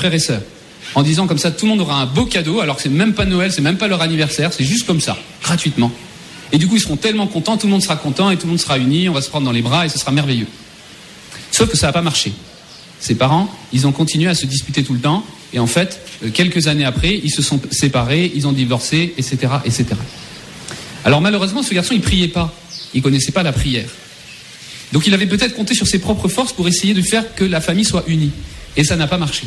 frères et sœurs. En disant comme ça, tout le monde aura un beau cadeau, alors que c'est même pas Noël, c'est même pas leur anniversaire, c'est juste comme ça, gratuitement. Et du coup, ils seront tellement contents, tout le monde sera content et tout le monde sera uni, on va se prendre dans les bras et ce sera merveilleux. Sauf que ça n'a pas marché. Ses parents, ils ont continué à se disputer tout le temps, et en fait, quelques années après, ils se sont séparés, ils ont divorcé, etc., etc. Alors malheureusement, ce garçon, il priait pas, il connaissait pas la prière. Donc il avait peut-être compté sur ses propres forces pour essayer de faire que la famille soit unie. Et ça n'a pas marché.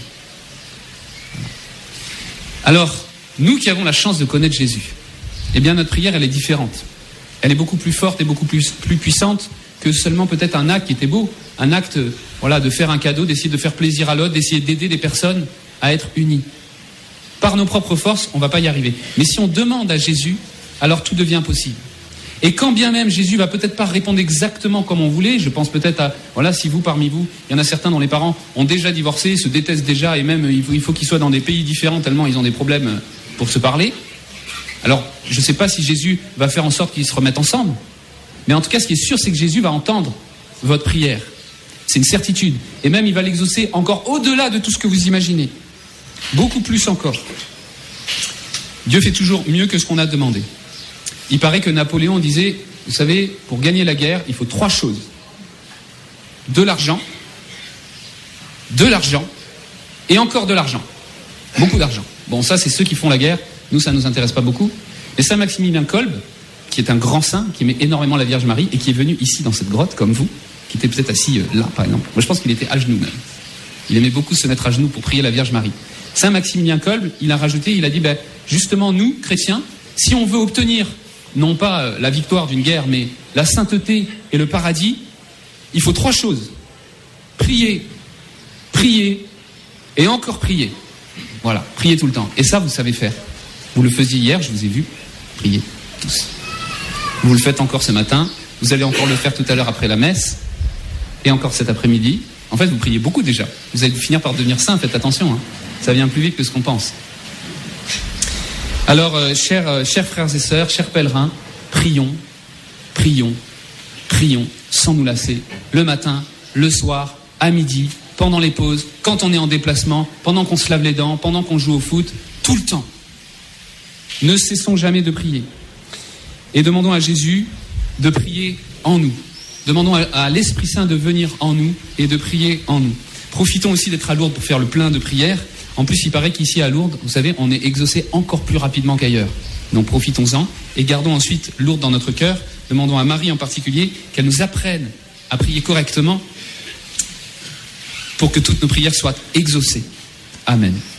Alors, nous qui avons la chance de connaître Jésus, eh bien notre prière, elle est différente. Elle est beaucoup plus forte et beaucoup plus puissante que seulement peut-être un acte qui était beau. Un acte, voilà, de faire un cadeau, d'essayer de faire plaisir à l'autre, d'essayer d'aider des personnes à être unies. Par nos propres forces, on ne va pas y arriver. Mais si on demande à Jésus, alors tout devient possible. Et quand bien même Jésus va peut-être pas répondre exactement comme on voulait, je pense peut-être à, voilà, si vous, parmi vous, il y en a certains dont les parents ont déjà divorcé, se détestent déjà, et même il faut qu'ils soient dans des pays différents tellement ils ont des problèmes pour se parler. Alors, je ne sais pas si Jésus va faire en sorte qu'ils se remettent ensemble, mais en tout cas, ce qui est sûr, c'est que Jésus va entendre votre prière. C'est une certitude. Et même, il va l'exaucer encore au-delà de tout ce que vous imaginez. Beaucoup plus encore. Dieu fait toujours mieux que ce qu'on a demandé. Il paraît que Napoléon disait, vous savez, pour gagner la guerre, il faut 3 choses. De l'argent et encore de l'argent. Beaucoup d'argent. Bon, ça, c'est ceux qui font la guerre. Nous, ça ne nous intéresse pas beaucoup. Mais Saint Maximilien Kolbe, qui est un grand saint, qui aimait énormément la Vierge Marie, et qui est venu ici, dans cette grotte, comme vous, qui était peut-être assis là, par exemple. Moi, je pense qu'il était à genoux, même. Il aimait beaucoup se mettre à genoux pour prier la Vierge Marie. Saint Maximilien Kolbe, il a rajouté, il a dit, justement, nous, chrétiens, si on veut obtenir non pas la victoire d'une guerre, mais la sainteté et le paradis, il faut 3 choses. Prier, prier et encore prier. Voilà, prier tout le temps. Et ça, vous savez faire. Vous le faisiez hier, je vous ai vu prier, tous. Vous le faites encore ce matin, vous allez encore le faire tout à l'heure après la messe, et encore cet après-midi. En fait, vous priez beaucoup déjà. Vous allez finir par devenir saint, faites attention, hein. Ça vient plus vite que ce qu'on pense. Alors, chers frères et sœurs, chers pèlerins, prions, prions, prions, sans nous lasser, le matin, le soir, à midi, pendant les pauses, quand on est en déplacement, pendant qu'on se lave les dents, pendant qu'on joue au foot, tout le temps. Ne cessons jamais de prier. Et demandons à Jésus de prier en nous. Demandons à l'Esprit Saint de venir en nous et de prier en nous. Profitons aussi d'être à Lourdes pour faire le plein de prières. En plus, il paraît qu'ici à Lourdes, vous savez, on est exaucé encore plus rapidement qu'ailleurs. Donc profitons-en et gardons ensuite Lourdes dans notre cœur. Demandons à Marie en particulier qu'elle nous apprenne à prier correctement pour que toutes nos prières soient exaucées. Amen.